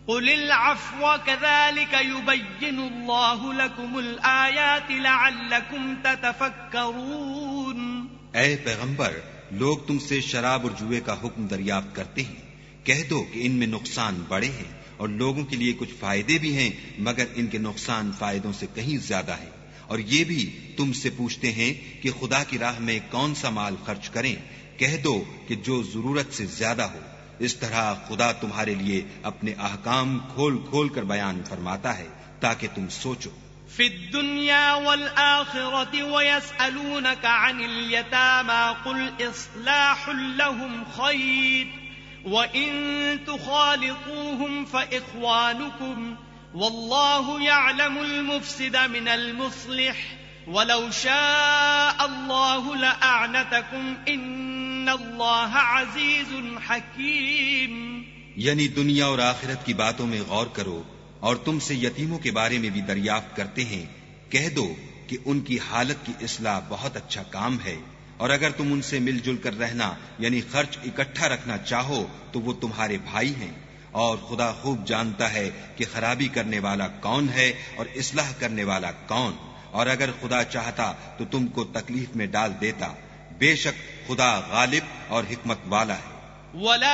قل العفو كذلك يبين الله لكم الآيات لعلكم تتفكرون۔ اے پیغمبر، لوگ تم سے شراب اور جوئے کا حکم دریافت کرتے ہیں، کہہ دو کہ ان میں نقصان بڑے ہیں اور لوگوں کے لیے کچھ فائدے بھی ہیں، مگر ان کے نقصان فائدوں سے کہیں زیادہ ہے۔ اور یہ بھی تم سے پوچھتے ہیں کہ خدا کی راہ میں کون سا مال خرچ کریں، کہہ دو کہ جو ضرورت سے زیادہ ہو۔ اس طرح خدا تمہارے لیے اپنے احکام کھول کھول کر بیان فرماتا ہے تاکہ تم سوچو۔ في الدنيا والآخرة ويسألونك عن اليتامى قل إصلاح لهم خير وإن تخالطوهم فإخوانكم والله يعلم المفسد من المصلح ولو شاء الله لأعنتكم إن الله عزيز حكيم۔ یعنی دنیا اور آخرت کی باتوں میں غور کرو، اور تم سے یتیموں کے بارے میں بھی دریافت کرتے ہیں، کہہ دو کہ ان کی حالت کی اصلاح بہت اچھا کام ہے، اور اگر تم ان سے مل جل کر رہنا یعنی خرچ اکٹھا رکھنا چاہو تو وہ تمہارے بھائی ہیں، اور خدا خوب جانتا ہے کہ خرابی کرنے والا کون ہے اور اصلاح کرنے والا کون، اور اگر خدا چاہتا تو تم کو تکلیف میں ڈال دیتا، بے شک خدا غالب اور حکمت والا ہے۔ ولا